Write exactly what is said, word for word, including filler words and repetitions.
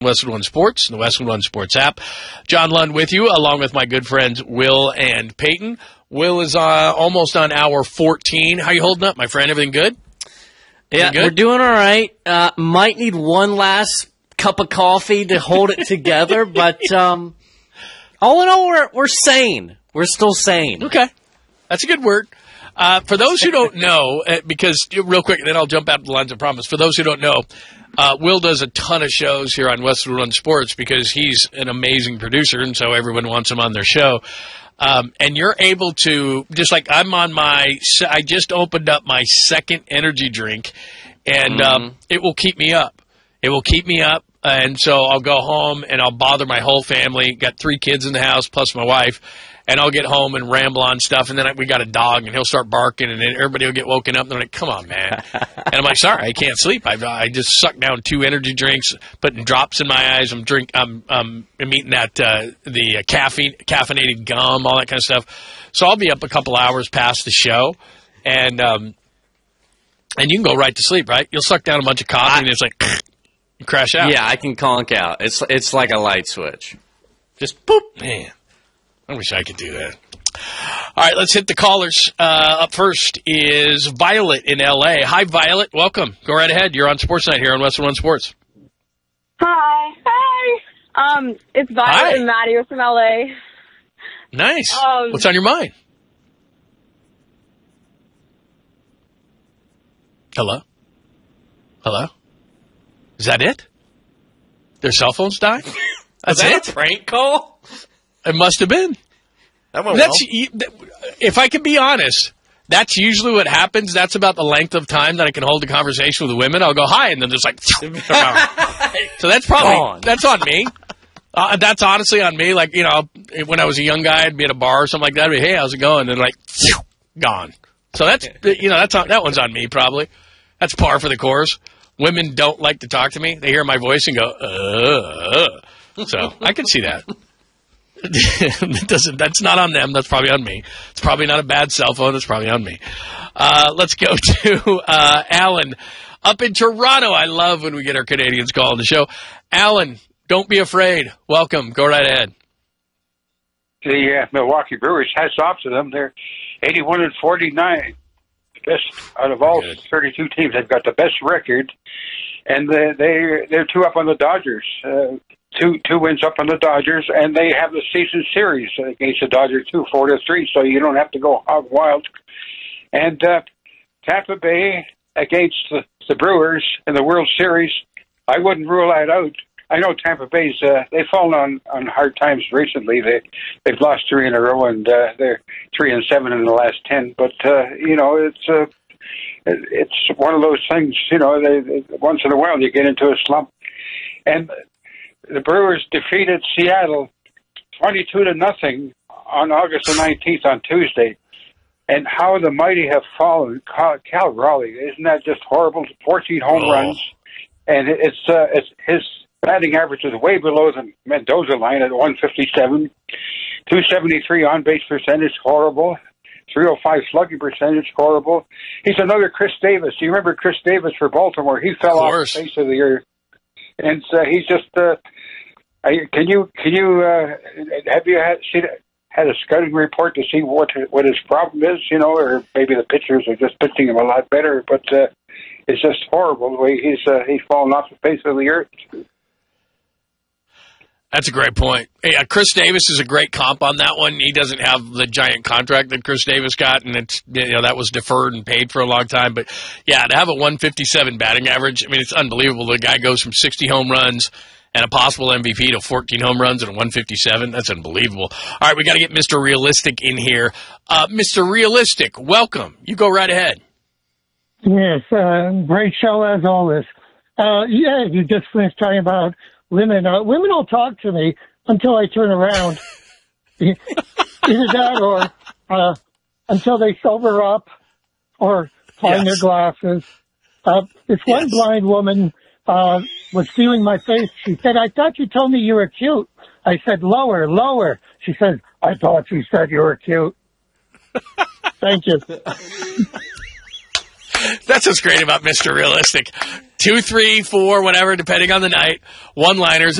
Westwood One Sports, the Westwood One Sports app. John Lund with you, along with my good friends Will and Peyton. Will is uh, almost on hour fourteen. How you holding up, my friend? Everything good? Yeah, good? We're doing all right. Uh, might need one last cup of coffee to hold it together, but um, all in all, we're, we're sane. We're still sane. Okay. That's a good word. Uh, for those who don't know, uh, because real quick, then I'll jump out the lines, I promise. For those who don't know, uh, Will does a ton of shows here on Westwood One Sports because he's an amazing producer, and so everyone wants him on their show. Um, and you're able to, just like I'm on my, I just opened up my second energy drink, and mm-hmm. um, it will keep me up. It will keep me up, and so I'll go home and I'll bother my whole family. Got three kids in the house plus my wife. And I'll get home and ramble on stuff, and then we got a dog, and he'll start barking, and then everybody will get woken up, and they're like, come on, man. And I'm like, sorry, I can't sleep. I, I just sucked down two energy drinks, putting drops in my eyes. I'm drink. I'm, um, I'm eating that, uh, the uh, caffeine, caffeinated gum, all that kind of stuff. So I'll be up a couple hours past the show, and um, and you can go right to sleep, right? You'll suck down a bunch of coffee, I, and it's like, you crash out. Yeah, I can conk out. It's, it's like a light switch. Just boop, man. I wish I could do that. All right, let's hit the callers. Uh, up first is Violet in L A. Hi, Violet. Welcome. Go right ahead. You're on Sports Night here on Westwood One Sports. Hi. Hi. Um, it's Violet Hi. and Maddie. We're from L A. Nice. Um, What's on your mind? Hello? Hello? Is that it? Their cell phones died? That's that it? A prank call? It must have been. That went That's well. If I can be honest, that's usually what happens. That's about the length of time that I can hold a conversation with women. I'll go hi, and then just like, so that's probably Gone. That's on me. Uh, that's honestly on me. Like, you know, when I was a young guy, I'd be at a bar or something like that. I'd be, hey, how's it going? And like, gone. So that's you know that's on, that one's on me probably. That's par for the course. Women don't like to talk to me. They hear my voice and go, uh. So I can see that. It doesn't, that's not on them. That's probably on me. It's probably not a bad cell phone. It's probably on me. Uh, let's go to uh, Alan up in Toronto. I love when we get our Canadians call on the show. Alan, don't be afraid. Welcome. Go right ahead. The uh, Milwaukee Brewers, hats off to them. They're eighty-one and forty-nine. Best out of all thirty-two teams. They've got the best record, and they, they they're two up on the Dodgers. Uh, Two two wins up on the Dodgers, and they have the season series against the Dodgers too, four to three. So you don't have to go hog wild. And uh, Tampa Bay against the, the Brewers in the World Series, I wouldn't rule that out. I know Tampa Bay's uh, they've fallen on, on hard times recently. They they've lost three in a row, and uh, they're three and seven in the last ten. But uh, you know it's uh, it's one of those things. You know, they, once in a while you get into a slump, and the Brewers defeated Seattle twenty-two to nothing on August the nineteenth on Tuesday. And how the mighty have fallen. Cal Raleigh, isn't that just horrible? fourteen home oh. runs. And it's, uh, it's his batting average is way below the Mendoza line at one fifty-seven. two seventy-three on-base percentage, horrible. three oh five slugging percentage, horrible. He's another Chris Davis. Do you remember Chris Davis for Baltimore? He fell off the face of the earth. And uh, he's just. Uh, can you can you uh, have you had seen, had a scouting report to see what what his problem is? You know, or maybe the pitchers are just pitching him a lot better. But uh, it's just horrible the way he's uh, he's fallen off the face of the earth. That's a great point. Hey, uh, Chris Davis is a great comp on that one. He doesn't have the giant contract that Chris Davis got, and it's you know that was deferred and paid for a long time. But yeah, to have a one fifty-seven batting average, I mean, it's unbelievable. The guy goes from sixty home runs and a possible M V P to fourteen home runs and a one fifty-seven. That's unbelievable. All right, we got to get Mister Realistic in here. Uh, Mister Realistic, welcome. You go right ahead. Yes, uh, great show as always. Uh, yeah, you just finished talking about women. Uh, women will talk to me until I turn around. Either that or uh, until they sober up or find yes. their glasses. Uh, this one yes. blind woman uh, was feeling my face. She said, I thought you told me you were cute. I said, lower, lower. She said, I thought you said you were cute. Thank you. That's what's great about Mister Realistic. two, three, four, whatever, depending on the night, one-liners.